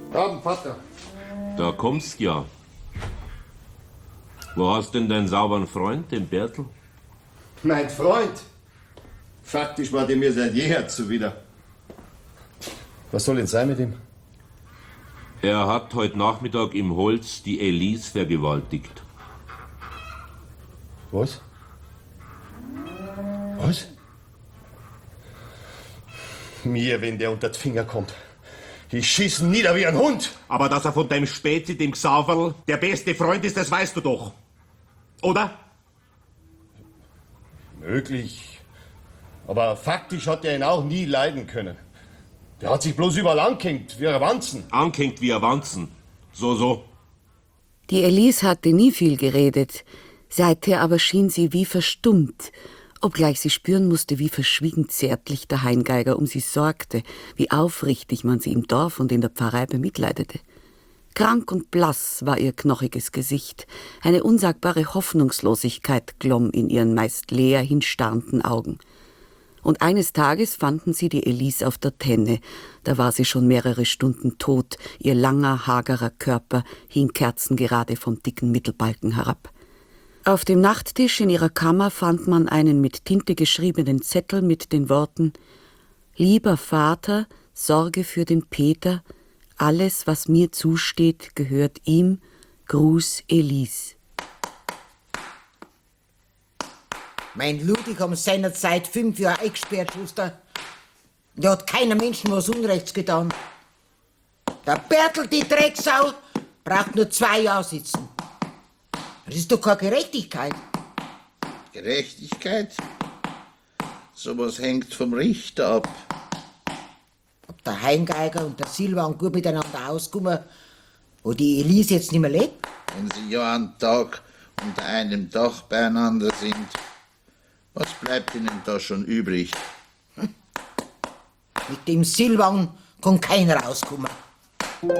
Abend, Vater. Da kommst ja. Wo hast denn deinen sauberen Freund, den Bertel? Mein Freund? Faktisch war der mir seit jeher zuwider. Was soll denn sein mit ihm? Er hat heute Nachmittag im Holz die Elise vergewaltigt. Was? Was? Mir, wenn der unter die Finger kommt. Ich schieß ihn nieder wie ein Hund. Aber dass er von deinem Spezi, dem Xaverl, der beste Freund ist, das weißt du doch. Oder? Möglich. Aber faktisch hat er ihn auch nie leiden können. Der hat sich bloß überall angehängt, wie ein Wanzen. Angehängt wie ein Wanzen. So. Die Elise hatte nie viel geredet. Seither aber schien sie wie verstummt, obgleich sie spüren musste, wie verschwiegen zärtlich der Heingeiger um sie sorgte, wie aufrichtig man sie im Dorf und in der Pfarrei bemitleidete. Krank und blass war ihr knochiges Gesicht, eine unsagbare Hoffnungslosigkeit glomm in ihren meist leer hinstarrenden Augen. Und eines Tages fanden sie die Elise auf der Tenne, da war sie schon mehrere Stunden tot, ihr langer, hagerer Körper hing kerzengerade vom dicken Mittelbalken herab. Auf dem Nachttisch in ihrer Kammer fand man einen mit Tinte geschriebenen Zettel mit den Worten: »Lieber Vater, sorge für den Peter, alles, was mir zusteht, gehört ihm, Gruß Elise.« Mein Ludwig haben seinerzeit 5 Jahre eingesperrt, Schuster. Da hat keiner Menschen was Unrechts getan. Der Bertel, die Drecksau, braucht nur 2 Jahre sitzen. Das ist doch keine Gerechtigkeit. Gerechtigkeit? Sowas hängt vom Richter ab. Ob der Heingeiger und der Silvan gut miteinander auskommen, wo die Elise jetzt nicht mehr lebt? Wenn sie ja einen Tag unter einem Dach beieinander sind, was bleibt ihnen da schon übrig? Mit dem Silvan kann keiner rauskommen.